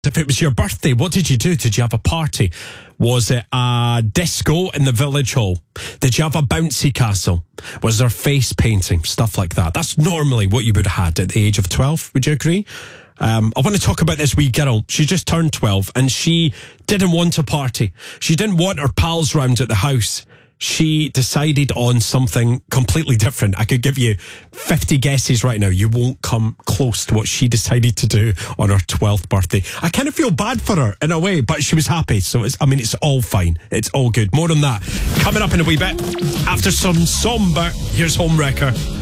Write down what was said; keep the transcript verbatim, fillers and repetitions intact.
If it was your birthday, what did you do? Did you have a party? Was it a disco in the village hall? Did you have a bouncy castle? Was there face painting? Stuff like that. That's normally what you would have had at the age of twelve. Would you agree? Um, I want to talk about this wee girl. She just turned twelve and she didn't want a party. She didn't want her pals round at the house. She decided on something completely different. I could give you fifty guesses right now. You won't come close to what she decided to do on her twelfth birthday. I kind of feel bad for her in a way, but she was happy. So, it's, I mean, it's all fine. It's all good. More on that coming up in a wee bit. After some somber, here's Homewrecker.